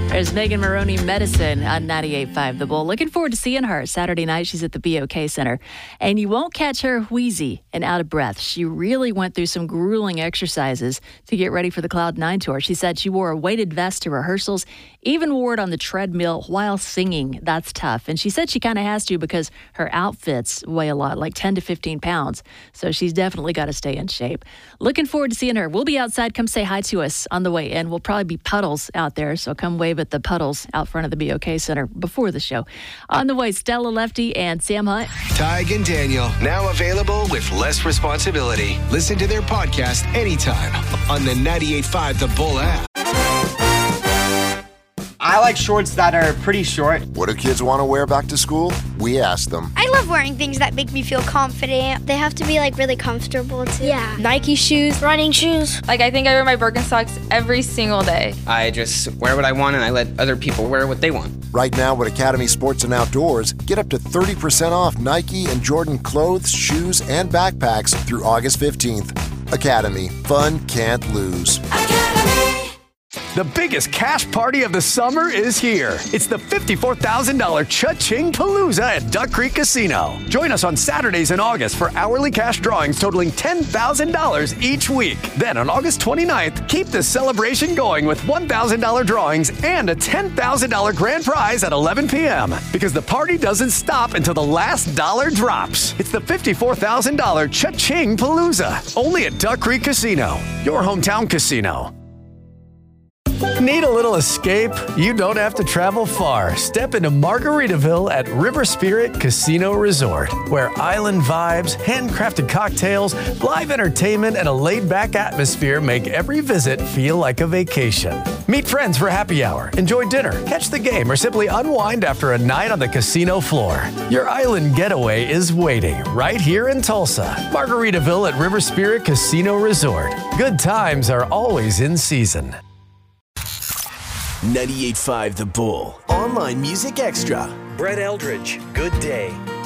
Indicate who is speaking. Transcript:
Speaker 1: There's Megan Maroney, Medicine on 98.5 The Bull. Looking forward to seeing her. Saturday night, she's at the BOK Center. And you won't catch her wheezy and out of breath. She really went through some grueling exercises to get ready for the Cloud9 tour. She said she wore a weighted vest to rehearsals, even wore it on the treadmill while singing. That's tough. And she said she kind of has to because her outfits weigh a lot, like 10 to 15 pounds. So she's definitely got to stay in shape. Looking forward to seeing her. We'll be outside. Come say hi to us on the way in. We'll probably be puddles out there, so come wave at the puddles out front of the BOK Center before the show. On the way, Stella Lefty and Sam Hunt.
Speaker 2: Tig and Daniel, now available with less responsibility. Listen to their podcast anytime on the 98.5 The Bull app.
Speaker 3: I like shorts that are pretty short.
Speaker 4: What do kids want to wear back to school? We ask them.
Speaker 5: I love wearing things that make me feel confident. They have to be like really comfortable too.
Speaker 6: Yeah. Nike shoes, running shoes.
Speaker 7: Like I think I wear my Birkenstocks every single day.
Speaker 3: I just wear what I want and I let other people wear what they want.
Speaker 4: Right now at Academy Sports and Outdoors, get up to 30% off Nike and Jordan clothes, shoes, and backpacks through August 15th. Academy. Fun can't lose.
Speaker 8: Academy. The biggest cash party of the summer is here. It's the $54,000 Cha-Ching Palooza at Duck Creek Casino. Join us on Saturdays in August for hourly cash drawings totaling $10,000 each week. Then on August 29th, keep the celebration going with $1,000 drawings and a $10,000 grand prize at 11 p.m. Because the party doesn't stop until the last dollar drops. It's the $54,000 Cha-Ching Palooza. Only at Duck Creek Casino, your hometown casino. Need a little escape? You don't have to travel far. Step into Margaritaville at River Spirit Casino Resort, where island vibes, handcrafted cocktails, live entertainment, and a laid-back atmosphere make every visit feel like a vacation. Meet friends for happy hour, enjoy dinner, catch the game, or simply unwind after a night on the casino floor. Your island getaway is waiting right here in Tulsa. Margaritaville at River Spirit Casino Resort. Good times are always in season.
Speaker 9: 98.5 The Bull. Online Music Extra.
Speaker 10: Brett Eldridge, Good Day.